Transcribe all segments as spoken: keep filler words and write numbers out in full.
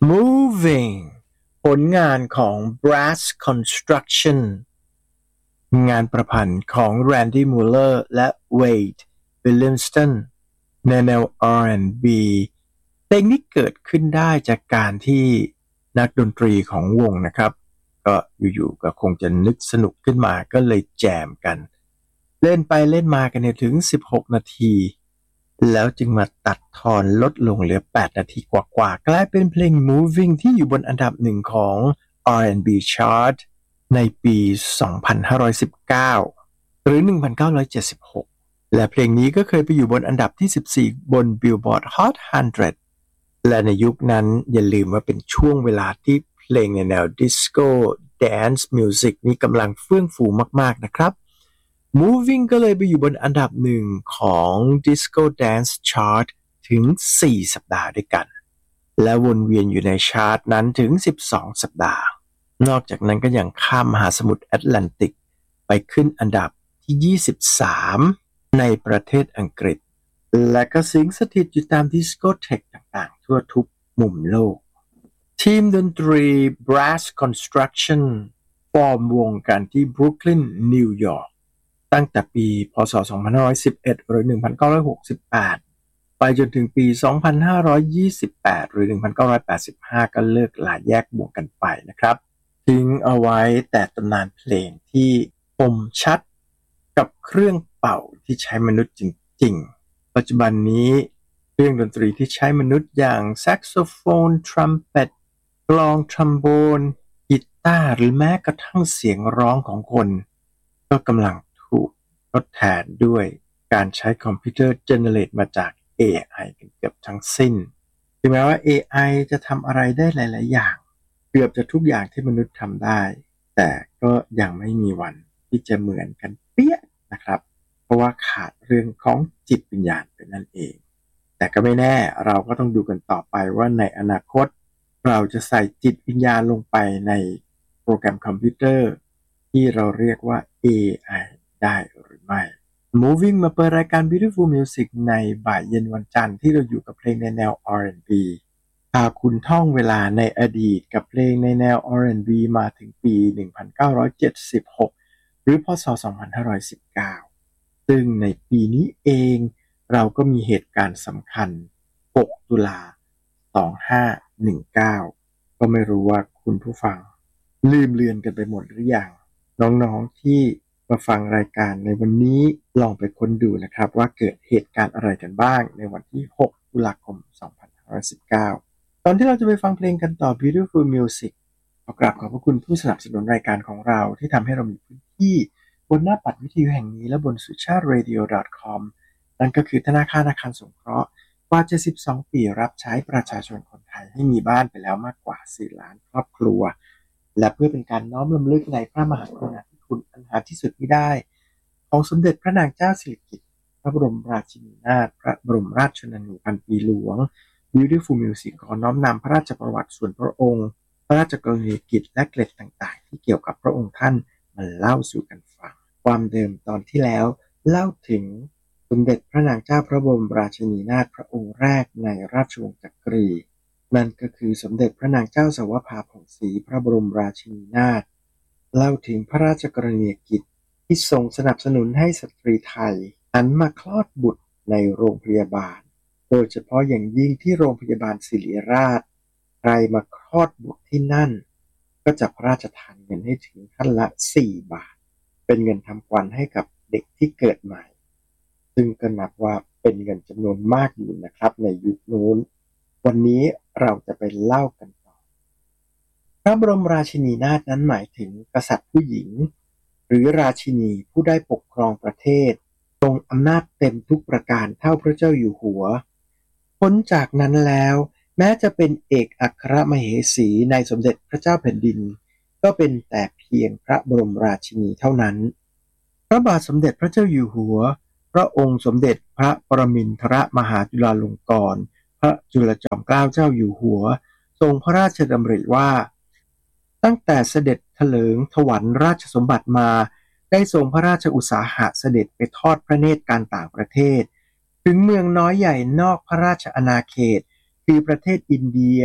Moving ผลงานของ Brass Construction งานประพันธ์ของ Randy Mueller และ Wade Williamson ในแนว อาร์ แอนด์ บี เพลงนี้เกิดขึ้นได้จากการที่นักดนตรีของวงนะครับก็อยู่ๆก็คงจะนึกสนุกขึ้นมาก็เลยแจมกันเล่นไปเล่นมากันเนี่ยถึงสิบหกนาทีแล้วจึงมาตัดทอนลดลงเหลือแปดนาทีกว่าๆกลายเป็นเพลง Moving ที่อยู่บนอันดับหนึ่งของ อาร์ แอนด์ บี Chart ในปี สองพันห้าร้อยสิบเก้า หรือ หนึ่งพันเก้าร้อยเจ็ดสิบหก และเพลงนี้ก็เคยไปอยู่บนอันดับที่สิบสี่บน Billboard Hot หนึ่งร้อย และในยุคนั้นอย่าลืมว่าเป็นช่วงเวลาที่เพลงในแนวดิสโก้ Dance Music นี้กำลังเฟื่องฟูมากๆนะครับ Moving ก็เลยไปอยู่บนอันดับหนึ่งของ Disco Dance Chart ถึงสี่สัปดาห์ด้วยกันและวนเวียนอยู่ในชาร์ตนั้นถึงสิบสองสัปดาห์นอกจากนั้นก็ยังข้ามมหาสมุทรแอตแลนติกไปขึ้นอันดับที่ยี่สิบสามในประเทศอังกฤษและก็สิงสถิตอยู่ตามดิสโกเทคต่างๆทั่วทุกมุมโลกทีมดนตรี Brass Construction ฟอร์มวงกันที่บรุกลินนิวยอร์กตั้งแต่ปีพ.ศ. สองพันห้าร้อยสิบเอ็ดหรือ หนึ่งพันเก้าร้อยหกสิบแปดไปจนถึงปี สองพันห้าร้อยยี่สิบแปดหรือ หนึ่งพันเก้าร้อยแปดสิบห้าก็เลิกลาแยกวงกันไปนะครับทิ้งเอาไว้แต่ตำนานเพลงที่คมชัดกับเครื่องเป่าที่ใช้มนุษย์จริงๆปัจจุบันนี้เครื่องดนตรีที่ใช้มนุษย์อย่างแซกโซโฟนทรัมเป็ตกลองทรัมโบนกีตาร์หรือแม้กระทั่งเสียงร้องของคนก็กำลังถูกทดแทนด้วยการใช้คอมพิวเตอร์เจเนเรตมาจาก เอ ไอ กันเกือบทั้งสิ้นถึงแม้ว่า เอ ไอ จะทำอะไรได้หลายๆอย่างเกือบจะทุกอย่างที่มนุษย์ทำได้แต่ก็ยังไม่มีวันที่จะเหมือนกันเปี้ยนะครับเพราะว่าขาดเรื่องของจิตวิญญาณเป็นนั่นเองแต่ก็ไม่แน่เราก็ต้องดูกันต่อไปว่าในอนาคตเราจะใส่จิตวิญญาณลงไปในโปรแกรมคอมพิวเตอร์ที่เราเรียกว่า เอ ไอ ได้หรือไม่ Moving มาเปิดรายการ Beautiful Music ในบ่ายเย็นวันจันทร์ที่เราอยู่กับเพลงในแนว อาร์ แอนด์ บี พาคุณท่องเวลาในอดีตกับเพลงในแนว อาร์ แอนด์ บี มาถึงปี หนึ่งพันเก้าร้อยเจ็ดสิบหก หรือพ.ศ. สองพันห้าร้อยสิบเก้า ซึ่งในปีนี้เองเราก็มีเหตุการณ์สำคัญ หก ตุลา สองพันห้าร้อยสิบเก้า ก็ไม่รู้ว่าคุณผู้ฟังลืมเลือนกันไปหมดหรือยังน้องๆที่มาฟังรายการในวันนี้ลองไปค้นดูนะครับว่าเกิดเหตุการณ์อะไรกันบ้างในวันที่ หก ตุลาคม สองพันห้าร้อยสิบเก้า ตอนที่เราจะไปฟังเพลงกันต่อ Beautiful Music ขอกราบขอบพระคุณผู้สนับสนุนรายการของเราที่ทำให้เรามีพื้นที่บนหน้าปัดวิทยุแห่งนี้และบน สุชาติ เรดิโอ ดอท คอม นั่นก็คือธนาคารอาคารสงเคราะห์กว่าเจ็ดสิบสองปีรับใช้ประชาชนคนไทยให้มีบ้านไปแล้วมากกว่าสี่ล้านครอบครัวและเพื่อเป็นการน้อมรำลึกในพระมหากรุณาธิคุณอันหาที่สุดมิได้ของสมเด็จพระนางเจ้าสิริกิติ์พระบรมราชินีนาถพระบรมราชชนนีพันปีหลวง Beautiful Music ขอน้อมนำพระราชประวัติส่วนพระองค์พระราชกรณียกิจและเกร็ดต่างๆที่เกี่ยวกับพระองค์ท่านมาเล่าสู่กันฟังความเดิมตอนที่แล้วเล่าถึงสมเด็จพระนางเจ้าพระบรมราชินีนาถพระองค์แรกในราชวงศ์จักรีนั่นก็คือสมเด็จพระนางเจ้าสวภาผ่องศรีพระบรมราชินีนาถเล่าถึงพระราชกรณียกิจที่ทรงสนับสนุนให้สตรีไทยหันมาคลอดบุตรในโรงพยาบาลโดยเฉพาะอย่างยิ่งที่โรงพยาบาลศิริราชใครมาคลอดบุตรที่นั่นก็จะพระราชทานเงินให้ถึงท่านละสี่บาทเป็นเงินทำขวัญให้กับเด็กที่เกิดใหม่ซึ่งก็นับว่าเป็นเงินจำนวนมากอยู่นะครับในยุคนู้นวันนี้เราจะไปเล่ากันต่อพระบรมราชินีนาถนั้นหมายถึงกษัตริย์ผู้หญิงหรือราชินีผู้ได้ปกครองประเทศทรงอำนาจเต็มทุกประการเท่าพระเจ้าอยู่หัวพ้นจากนั้นแล้วแม้จะเป็นเอกอัครมเหสีในสมเด็จพระเจ้าแผ่นดินก็เป็นแต่เพียงพระบรมราชินีเท่านั้นพระบาทสมเด็จพระเจ้าอยู่หัวพระองค์สมเด็จพระปรมินทรมหาจุฬาลงกรณ์พระจุลจอมเกล้าเจ้าอยู่หัวทรงพระราชดำริว่าตั้งแต่เสด็จเถลิงถวัลย์ราชสมบัติมาได้ทรงพระราชอุตสาหะเสด็จไปทอดพระเนตรการต่างประเทศถึงเมืองน้อยใหญ่นอกพระราชอาณาเขตคือประเทศอินเดียพ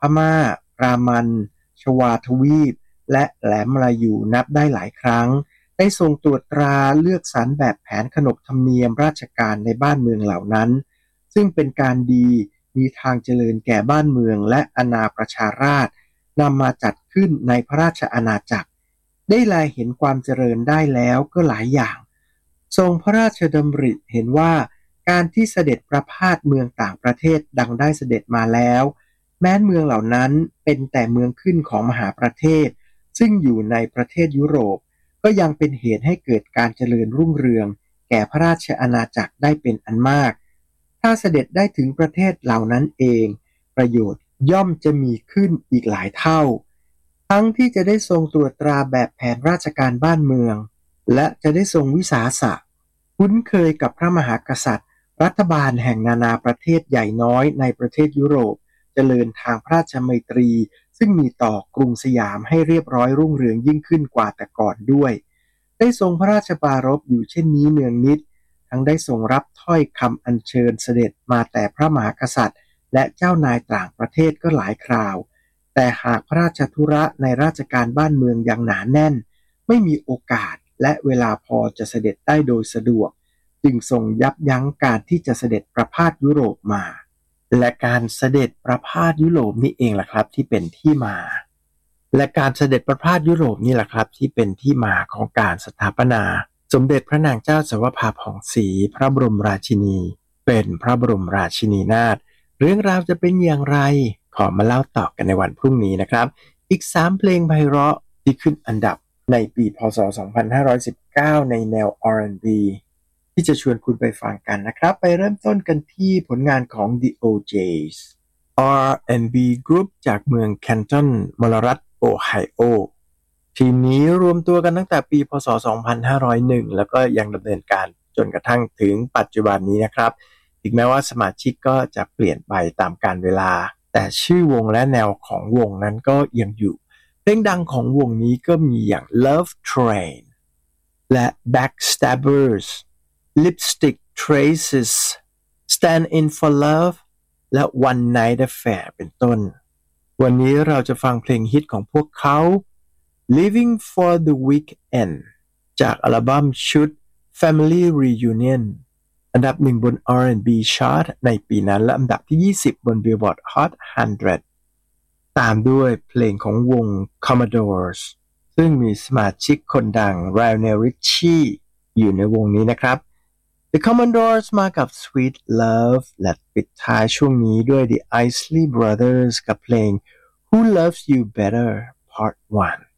ม่ารามันชวาทวีปและแหลมมลายูนับได้หลายครั้งได้ทรงตรวจตราเลือกสรรแบบแผนขนบธรรมเนียมราชการในบ้านเมืองเหล่านั้นซึ่งเป็นการดีมีทางเจริญแก่บ้านเมืองและอาณาประชาราษฎร์นำมาจัดขึ้นในพระราชอาณาจักรได้แลเห็นความเจริญได้แล้วก็หลายอย่างทรงพระราชดำริเห็นว่าการที่เสด็จประพาสเมืองต่างประเทศดังได้เสด็จมาแล้วแม้เมืองเหล่านั้นเป็นแต่เมืองขึ้นของมหาประเทศซึ่งอยู่ในประเทศยุโรปก็ยังเป็นเหตุให้เกิดการเจริญรุ่งเรืองแก่พระราชอาณาจักรได้เป็นอันมากถ้าเสด็จได้ถึงประเทศเหล่านั้นเองประโยชน์ย่อมจะมีขึ้นอีกหลายเท่าทั้งที่จะได้ทรงตรวจตราแบบแผนราชการบ้านเมืองและจะได้ทรงวิสาสะคุ้นเคยกับพระมหากษัตริย์รัฐบาลแห่งนานาประเทศใหญ่น้อยในประเทศยุโรปเจริญทางพระราชมัยตรีซึ่งมีต่อกรุงสยามให้เรียบร้อยรุ่งเรืองยิ่งขึ้นกว่าแต่ก่อนด้วยได้ทรงพระราชปรารภอยู่เช่นนี้เนืองนิดทั้งได้ทรงรับถ้อยคำอัญเชิญเสด็จมาแต่พระมหากษัตริย์และเจ้านายต่างประเทศก็หลายคราวแต่หากพระราชธุระในราชการบ้านเมืองยังหนาแน่นไม่มีโอกาสและเวลาพอจะเสด็จได้โดยสะดวกจึงทรงยับยั้งการที่จะเสด็จประพาสยุโรปมาและการเสด็จประพาสยุโรปนี่เองแหละครับที่เป็นที่มาและการเสด็จประพาสยุโรปนี่แหละครับที่เป็นที่มาของการสถาปนาสมเด็จพระนางเจ้าสวภาผ่องศรีพระบรมราชินีเป็นพระบรมราชินีนาถเรื่องราวจะเป็นอย่างไรขอมาเล่าต่อกันในวันพรุ่งนี้นะครับอีกสามเพลงไพเราะที่ขึ้นอันดับในปีพ.ศ. สองพันห้าร้อยสิบเก้าในแนว อาร์ แอนด์ บี ที่จะชวนคุณไปฟังกันนะครับไปเริ่มต้นกันที่ผลงานของ The โอ เจส อาร์ แอนด์ บี Group จากเมืองแคนตันมลรัฐโอไฮโอทีมนี้รวมตัวกันตั้งแต่ปีพ.ศ. สองพันห้าร้อยเอ็ดแล้วก็ยังดำเนินการจนกระทั่งถึงปัจจุบันนี้นะครับถึงแม้ว่าสมาชิกก็จะเปลี่ยนไปตามกาลเวลาแต่ชื่อวงและแนวของวงนั้นก็ยังอยู่เพลงดังของวงนี้ก็มีอย่าง Love Train และ Backstabbers Lipstick Traces Stand In For Love และ One Night Affair เป็นต้นวันนี้เราจะฟังเพลงฮิตของพวกเขา Living For The Weekend จากอัลบั้มชุด Family Reunion อันดับหนึ่งบน อาร์ แอนด์ บี Chart ในปีนั้นและอันดับที่ยี่สิบบน Billboard Hot หนึ่งร้อยตามด้วยเพลงของวง Commodores ซึ่งมีสมาชิกคนดัง Lionel Richie อยู่ในวงนี้นะครับ The Commodores มากับ Sweet Love และปิดท้ายช่วงนี้ด้วย The Isley Brothers กับเพลง Who Loves You Better Part วัน